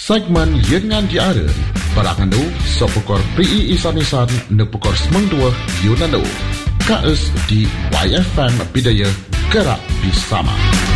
Segmen Yengan Diara Barangandu Sopukor Prii Isan-Isan Nepukor Semengdua Yunandu KS di YFM Bidaya Gerak Bersama.